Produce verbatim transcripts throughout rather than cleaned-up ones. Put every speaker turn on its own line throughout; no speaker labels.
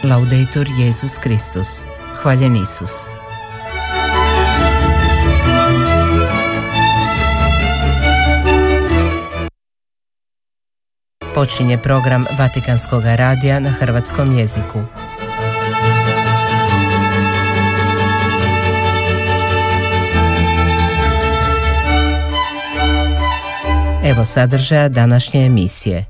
Laudetur Jesus Christus. Hvaljen Isus. Počinje program Vatikanskog radija na hrvatskom jeziku. Evo sadržaja današnje emisije.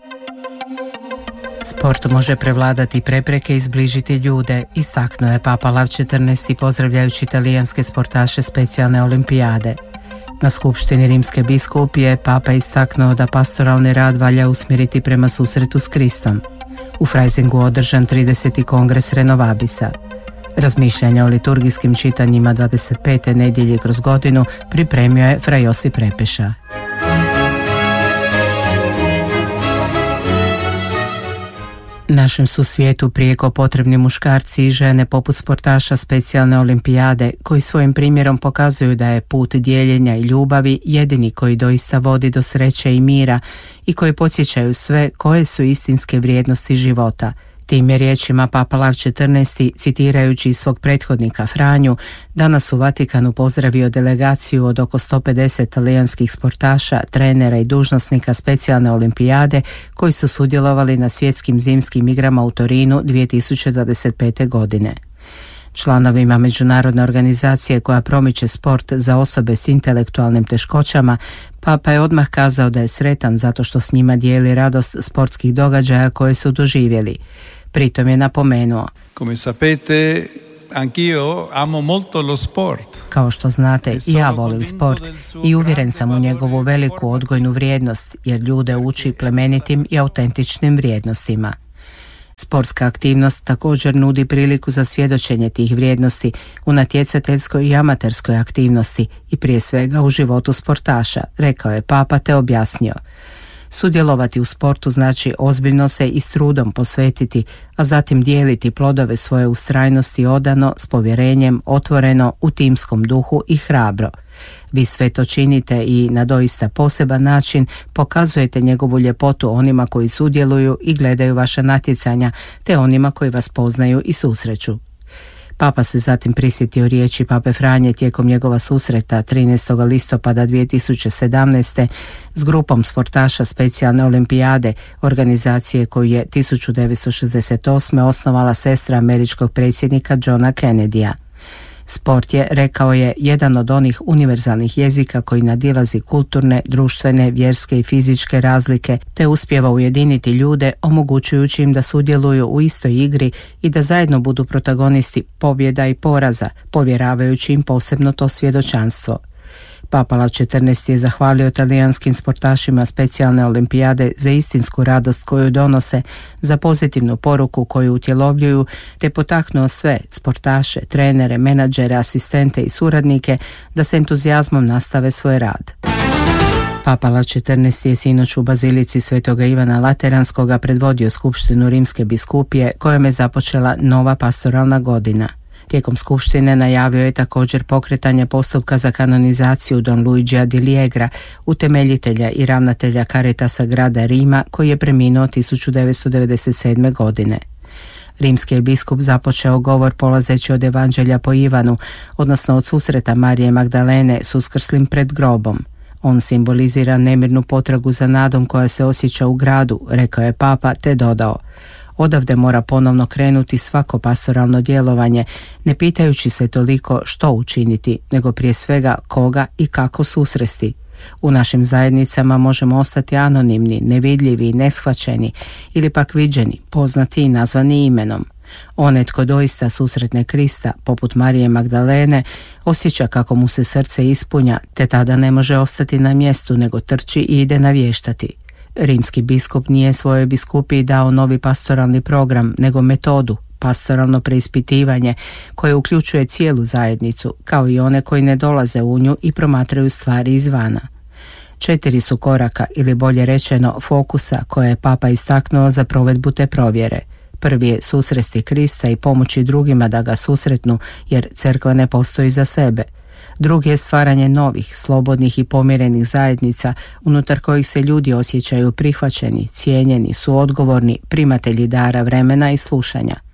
Sport može prevladati prepreke i zbližiti ljude, istaknuo je Papa Lav četrnaesti pozdravljajući talijanske sportaše specijalne olimpijade. Na skupštini Rimske biskupije Papa istaknuo da pastoralni rad valja usmjeriti prema susretu s Kristom. U Freisingu održan trideseti kongres Renovabisa. Razmišljanja o liturgijskim čitanjima dvadeset pete nedjelje kroz godinu pripremio je fra Josip Repeša. Našem su svijetu prijeko potrebni muškarci i žene poput sportaša specijalne olimpijade koji svojim primjerom pokazuju da je put dijeljenja i ljubavi jedini koji doista vodi do sreće i mira i koji podsjećaju sve koje su istinske vrijednosti života. Tim je riječima Papa Lav četrnaesti, citirajući svog prethodnika Franju, danas u Vatikanu pozdravio delegaciju od oko sto pedeset talijanskih sportaša, trenera i dužnosnika specijalne olimpijade koji su sudjelovali na svjetskim zimskim igrama u Torinu dvije tisuće dvadeset pete. godine. Članovima međunarodne organizacije koja promiče sport za osobe s intelektualnim teškoćama, Papa je odmah kazao da je sretan zato što s njima dijeli radost sportskih događaja koje su doživjeli. Pritom je napomenuo:
Come sapete, anch'io amo molto lo sport.
Kao što znate, i ja volim sport i uvjeren sam u njegovu veliku odgojnu vrijednost jer ljude uči plemenitim i autentičnim vrijednostima. Sportska aktivnost također nudi priliku za svjedočenje tih vrijednosti u natjecateljskoj i amaterskoj aktivnosti i prije svega u životu sportaša, rekao je Papa te objasnio. Sudjelovati u sportu znači ozbiljno se i s trudom posvetiti, a zatim dijeliti plodove svoje ustrajnosti odano, s povjerenjem, otvoreno, u timskom duhu i hrabro. Vi sve to činite i na doista poseban način pokazujete njegovu ljepotu onima koji sudjeluju i gledaju vaša natjecanja, te onima koji vas poznaju i susreću. Papa se zatim prisjetio riječi Pape Franje tijekom njegova susreta trinaestog listopada dvije tisuće sedamnaeste. s grupom sportaša specijalne olimpijade, organizacije koju je tisuću devetsto šezdeset osme. osnovala sestra američkog predsjednika Johna Kennedya. Sport je, rekao je, jedan od onih univerzalnih jezika koji nadilazi kulturne, društvene, vjerske i fizičke razlike, te uspijeva ujediniti ljude, omogućujući im da sudjeluju u istoj igri i da zajedno budu protagonisti pobjeda i poraza, povjeravajući im posebno to svjedočanstvo. Papa Lav četrnaesti je zahvalio talijanskim sportašima specijalne olimpijade za istinsku radost koju donose, za pozitivnu poruku koju utjelovljuju, te potaknuo sve sportaše, trenere, menadžere, asistente i suradnike da s entuzijazmom nastave svoj rad. Papa Lav četrnaesti je sinoć u bazilici Svetoga Ivana Lateranskoga predvodio skupštinu Rimske biskupije kojom je započela nova pastoralna godina. Tijekom skupštine najavio je također pokretanje postupka za kanonizaciju Don Luigija di Liegra, utemeljitelja i ravnatelja Caritasa grada Rima, koji je preminuo tisuću devetsto devedeset sedme. godine. Rimski je biskup započeo govor polazeći od Evanđelja po Ivanu, odnosno od susreta Marije Magdalene s uskrslim pred grobom. On simbolizira nemirnu potragu za nadom koja se osjeća u gradu, rekao je Papa, te dodao: odavde mora ponovno krenuti svako pastoralno djelovanje, ne pitajući se toliko što učiniti, nego prije svega koga i kako susresti. U našim zajednicama možemo ostati anonimni, nevidljivi, neshvaćeni ili pak viđeni, poznati i nazvani imenom. Onaj tko doista susretne Krista, poput Marije Magdalene, osjeća kako mu se srce ispunja, te tada ne može ostati na mjestu, nego trči i ide navještati. Rimski biskup nije svojoj biskupiji dao novi pastoralni program, nego metodu, pastoralno preispitivanje, koje uključuje cijelu zajednicu, kao i one koji ne dolaze u nju i promatraju stvari izvana. Četiri su koraka, ili bolje rečeno fokusa, koje je Papa istaknuo za provedbu te provjere. Prvi je susresti Krista i pomoći drugima da ga susretnu, jer crkva ne postoji za sebe. Drugi je stvaranje novih, slobodnih i pomirenih zajednica unutar kojih se ljudi osjećaju prihvaćeni, cijenjeni, suodgovorni, primatelji dara vremena i slušanja.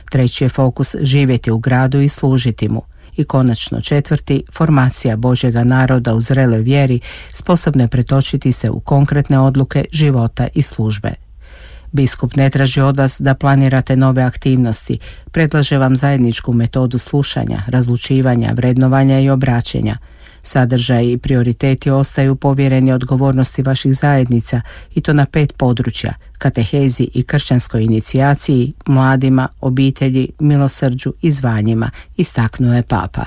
Treći je fokus živjeti u gradu i služiti mu. I konačno četvrti, formacija Božjega naroda u zreloj vjeri sposobne pretočiti se u konkretne odluke života i službe. Biskup ne traži od vas da planirate nove aktivnosti, predlaže vam zajedničku metodu slušanja, razlučivanja, vrednovanja i obraćenja. Sadržaj i prioriteti ostaju povjereni odgovornosti vaših zajednica i to na pet područja: katehezi i kršćanskoj inicijaciji, mladima, obitelji, milosrđu i zvanjima, istaknuo je Papa.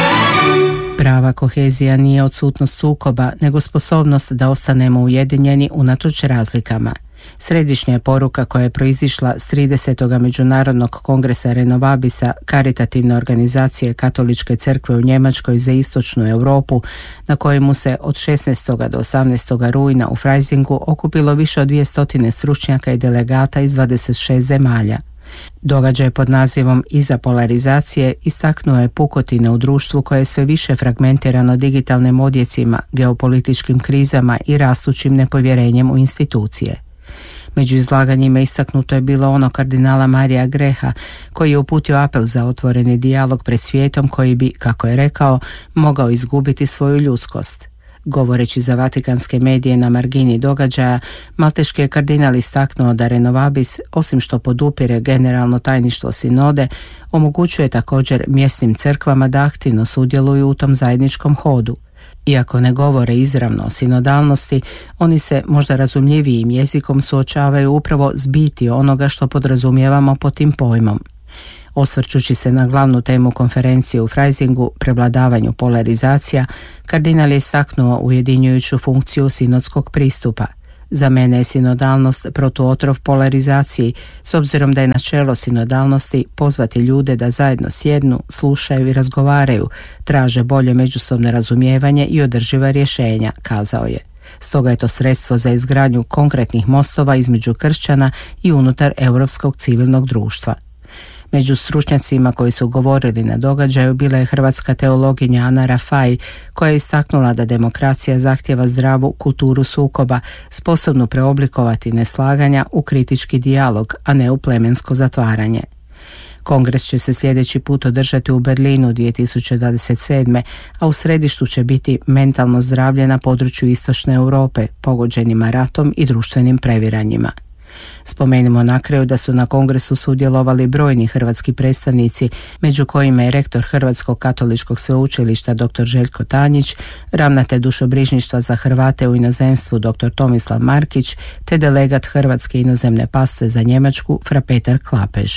Prava kohezija nije odsutnost sukoba, nego sposobnost da ostanemo ujedinjeni unatoč razlikama. Središnja je poruka koja je proizišla s tridesetog Međunarodnog kongresa Renovabisa, karitativne organizacije Katoličke crkve u Njemačkoj za istočnu Europu, na kojemu se od šesnaestog do osamnaestog rujna u Freisingu okupilo više od dvjesto stručnjaka i delegata iz dvadeset šest zemalja. Događaj pod nazivom Iza polarizacije istaknuo je pukotine u društvu koje je sve više fragmentirano digitalnim odjecima, geopolitičkim krizama i rastućim nepovjerenjem u institucije. Među izlaganjima istaknuto je bilo ono kardinala Marija Greha, koji je uputio apel za otvoreni dijalog pred svijetom koji bi, kako je rekao, mogao izgubiti svoju ljudskost. Govoreći za vatikanske medije na margini događaja, malteški je kardinal istaknuo da Renovabis, osim što podupire generalno tajništvo sinode, omogućuje također mjesnim crkvama da aktivno sudjeluju u tom zajedničkom hodu. Iako ne govore izravno o sinodalnosti, oni se možda razumljivijim jezikom suočavaju upravo s biti onoga što podrazumijevamo pod tim pojmom. Osvrćući se na glavnu temu konferencije u Freisingu, prevladavanju polarizacija, kardinal je istaknuo ujedinjujuću funkciju sinodskog pristupa. Za mene je sinodalnost protuotrov polarizaciji, s obzirom da je načelo sinodalnosti pozvati ljude da zajedno sjednu, slušaju i razgovaraju, traže bolje međusobno razumijevanje i održiva rješenja, kazao je. Stoga je to sredstvo za izgradnju konkretnih mostova između kršćana i unutar europskog civilnog društva. Među stručnjacima koji su govorili na događaju bila je hrvatska teologinja Ana Rafaj, koja je istaknula da demokracija zahtijeva zdravu kulturu sukoba, sposobnu preoblikovati neslaganja u kritički dijalog, a ne u plemensko zatvaranje. Kongres će se sljedeći put održati u Berlinu dvije tisuće dvadeset sedme. a u središtu će biti mentalno zdravlje na području istočne Europe, pogođenima ratom i društvenim previranjima. Spomenimo na kraju da su na kongresu sudjelovali brojni hrvatski predstavnici, među kojima je rektor Hrvatskog katoličkog sveučilišta dr. Željko Tanjić, ravnatelj dušobrižništva za Hrvate u inozemstvu dr. Tomislav Markić, te delegat Hrvatske inozemne pastve za Njemačku fra Petar Klapež.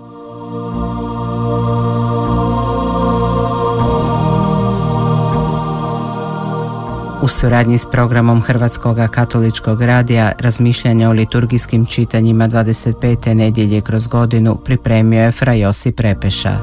U suradnji s programom Hrvatskog katoličkog radija razmišljanja o liturgijskim čitanjima dvadeset pete nedjelje kroz godinu pripremio je fra Josip Repeša.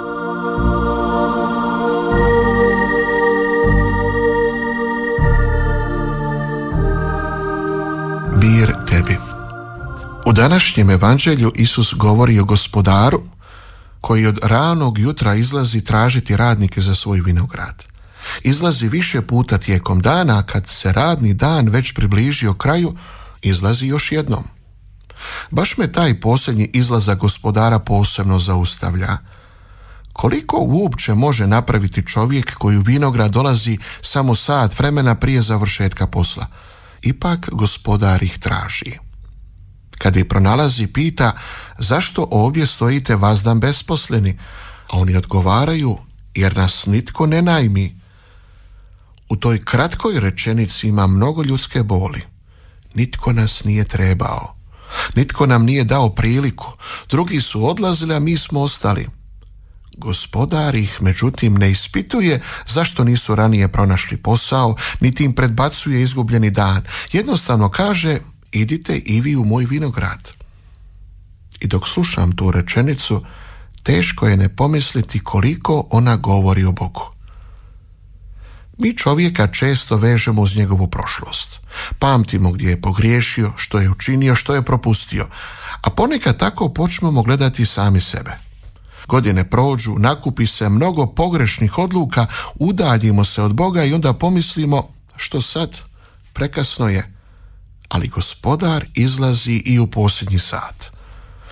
Mir tebi. U današnjem evanđelju Isus govori o gospodaru koji od ranog jutra izlazi tražiti radnike za svoj vinograd. Izlazi više puta tijekom dana, a kad se radni dan već približio kraju, izlazi još jednom. Baš me taj posljednji izlazak gospodara posebno zaustavlja. Koliko uopće može napraviti čovjek koji u vinograd dolazi samo sat vremena prije završetka posla? Ipak gospodar ih traži. Kad ih pronalazi, pita: zašto ovdje stojite vazdan besposleni? A oni odgovaraju: jer nas nitko ne najmi. U toj kratkoj rečenici ima mnogo ljudske boli. Nitko nas nije trebao. Nitko nam nije dao priliku. Drugi su odlazili, a mi smo ostali. Gospodar ih, međutim, ne ispituje zašto nisu ranije pronašli posao, niti im predbacuje izgubljeni dan. Jednostavno kaže: idite i vi u moj vinograd. I dok slušam tu rečenicu, teško je ne pomisliti koliko ona govori o Bogu. Mi čovjeka često vežemo uz njegovu prošlost. Pamtimo gdje je pogriješio, što je učinio, što je propustio, a ponekad tako počnemo gledati sami sebe. Godine prođu, nakupi se mnogo pogrešnih odluka, udaljimo se od Boga i onda pomislimo: što sad? Prekasno je. Ali gospodar izlazi i u posljednji sat.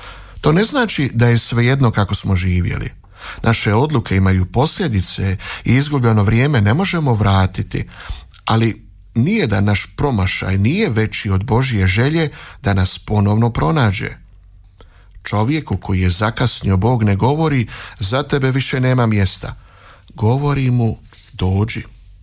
To ne znači da je svejedno kako smo živjeli. Naše odluke imaju posljedice i izgubljeno vrijeme ne možemo vratiti, ali nije da naš promašaj nije veći od Božje želje da nas ponovno pronađe. Čovjeku koji je zakasnio Bog ne govori za tebe više nema mjesta. Govori mu dođi.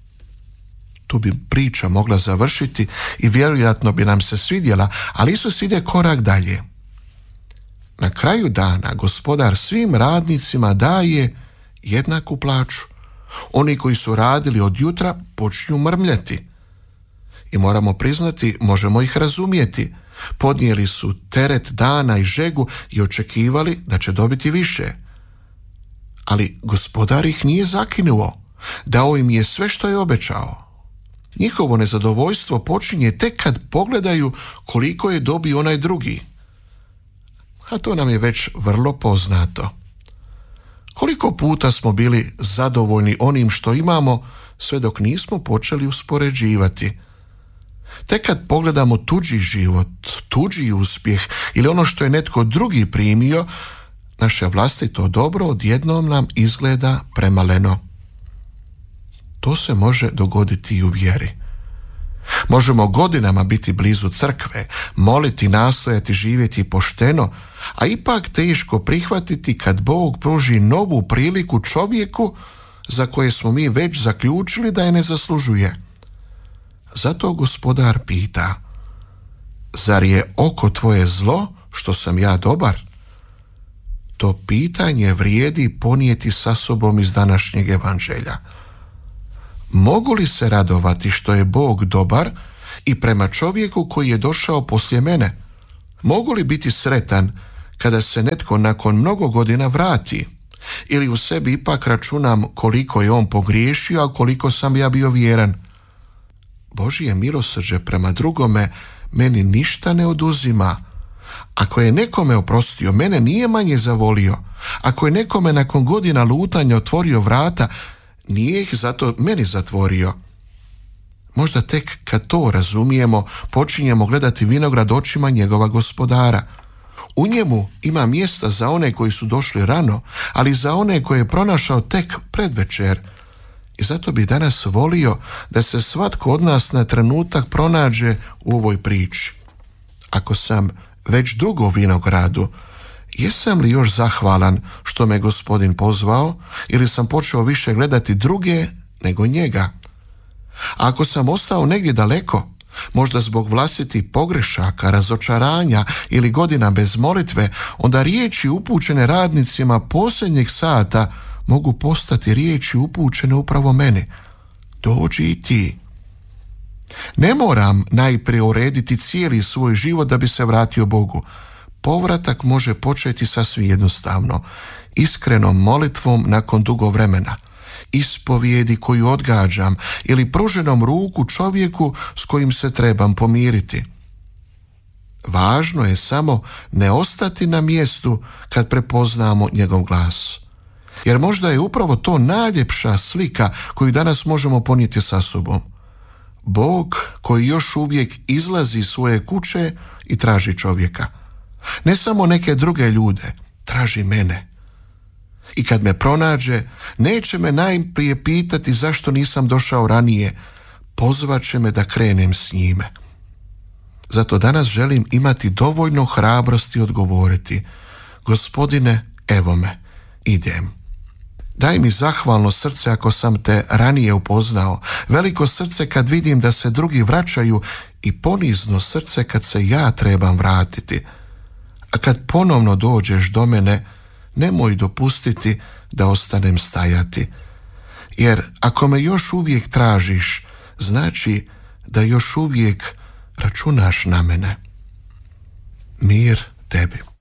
Tu bi priča mogla završiti i vjerojatno bi nam se svidjela, ali Isus ide korak dalje. Na kraju dana Gospodar svim radnicima daje jednaku plaću. Oni koji su radili od jutra počinju mrmljati. I moramo priznati, možemo ih razumjeti. Podnijeli su teret dana i žegu i očekivali da će dobiti više. Ali Gospodar ih nije zakinuo. Dao im je sve što je obećao. Njihovo nezadovoljstvo počinje tek kad pogledaju koliko je dobio onaj drugi. A to nam je već vrlo poznato. Koliko puta smo bili zadovoljni onim što imamo, sve dok nismo počeli uspoređivati. Tek kad pogledamo tuđi život, tuđi uspjeh ili ono što je netko drugi primio, naše vlastito dobro odjednom nam izgleda premaleno. To se može dogoditi i u vjeri. Možemo godinama biti blizu crkve, moliti, nastojati živjeti pošteno, a ipak teško prihvatiti kad Bog pruži novu priliku čovjeku za koje smo mi već zaključili da je ne zaslužuje. Zato Gospodar pita: zar je oko tvoje zlo što sam ja dobar? To pitanje vrijedi ponijeti sa sobom iz današnjeg evanđelja. Mogu li se radovati što je Bog dobar i prema čovjeku koji je došao poslije mene? Mogu li biti sretan kada se netko nakon mnogo godina vrati? Ili u sebi ipak računam koliko je on pogriješio, a koliko sam ja bio vjeran? Božje milosrđe prema drugome meni ništa ne oduzima. Ako je nekome oprostio, mene nije manje zavolio. Ako je nekome nakon godina lutanja otvorio vrata, nije ih zato meni zatvorio. Možda tek kad to razumijemo, počinjemo gledati vinograd očima njegova Gospodara. U njemu ima mjesta za one koji su došli rano, ali za one koje je pronašao tek predvečer. I zato bi danas volio da se svatko od nas na trenutak pronađe u ovoj priči. Ako sam već dugo u vinogradu, jesam li još zahvalan što me Gospodin pozvao ili sam počeo više gledati druge nego njega? A ako sam ostao negdje daleko, možda zbog vlastitih pogrešaka, razočaranja ili godina bez molitve, onda riječi upućene radnicima posljednjeg sata mogu postati riječi upućene upravo meni. Dođi i ti. Ne moram najprije urediti cijeli svoj život da bi se vratio Bogu. Povratak može početi sasvim jednostavno, iskrenom molitvom nakon dugo vremena, ispovijedi koju odgađam ili pruženom ruku čovjeku s kojim se trebam pomiriti. Važno je samo ne ostati na mjestu kad prepoznamo njegov glas. Jer možda je upravo to najljepša slika koju danas možemo ponijeti sa sobom. Bog koji još uvijek izlazi iz svoje kuće i traži čovjeka. Ne samo neke druge ljude, traži mene. I kad me pronađe, neće me najprije pitati zašto nisam došao ranije, pozvat će me da krenem s njime. Zato danas želim imati dovoljno hrabrosti odgovoriti: Gospodine, evo me, idem. Daj mi zahvalno srce ako sam te ranije upoznao, veliko srce kad vidim da se drugi vraćaju i ponizno srce kad se ja trebam vratiti. A kad ponovno dođeš do mene, nemoj dopustiti da ostanem stajati. Jer ako me još uvijek tražiš, znači da još uvijek računaš na mene. Mir tebi.